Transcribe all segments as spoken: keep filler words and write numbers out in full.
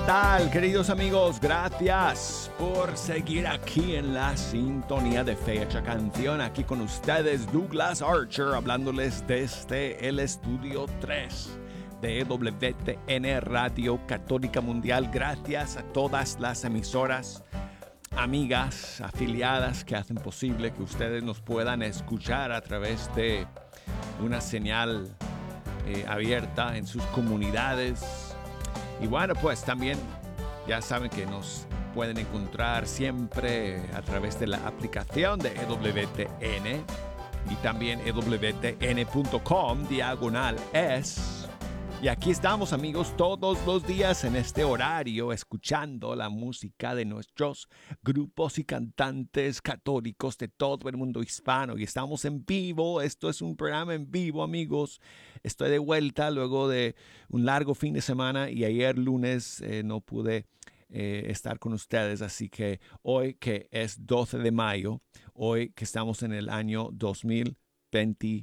tal, queridos amigos? Gracias por seguir aquí en la sintonía de Fecha Canción. Aquí con ustedes, Douglas Archer, hablándoles desde el estudio tres de W T N Radio Católica Mundial. Gracias a todas las emisoras, amigas, afiliadas que hacen posible que ustedes nos puedan escuchar a través de una señal eh, abierta en sus comunidades. Y bueno, pues también ya saben que nos pueden encontrar siempre a través de la aplicación de E W T N y también E W T N punto com diagonal es. Y aquí estamos, amigos, todos los días en este horario escuchando la música de nuestros grupos y cantantes católicos de todo el mundo hispano. Y estamos en vivo. Esto es un programa en vivo, amigos. Estoy de vuelta luego de un largo fin de semana y ayer lunes eh, no pude eh, estar con ustedes. Así que hoy, que es doce de mayo, hoy que estamos en el año dos mil veintiséis,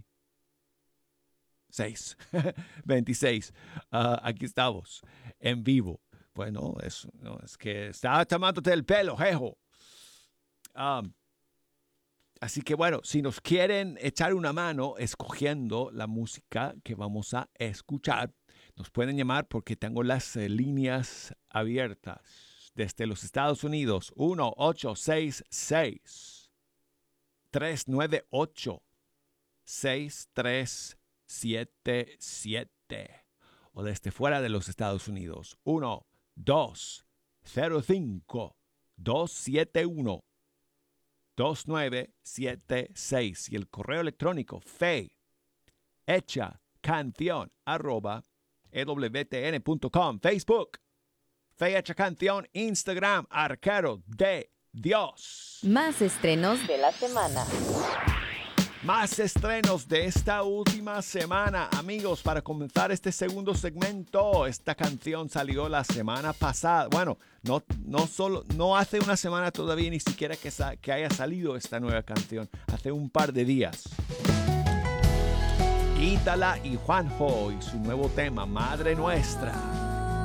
veintiséis. Uh, aquí estamos, en vivo. Bueno, es, no, es que estaba tomándote el pelo, jejo. Um, así que bueno, si nos quieren echar una mano escogiendo la música que vamos a escuchar, nos pueden llamar porque tengo las eh, líneas abiertas desde los Estados Unidos. uno ocho seis seis, tres nueve ocho, seis tres siete siete, o desde fuera de los Estados Unidos uno dos cero cinco, dos siete uno, dos nueve siete seis, y el correo electrónico fe hecha canción arroba E W T N punto com. Facebook Fe Hecha Canción. Instagram Arquero de Dios. Más estrenos de la semana. Más estrenos de esta última semana, amigos. Para comenzar este segundo segmento, esta canción salió la semana pasada. Bueno, no, no solo, no hace una semana todavía, ni siquiera que, sa- que haya salido esta nueva canción. Hace un par de días. Ítala y Juanjo y su nuevo tema, Madre Nuestra.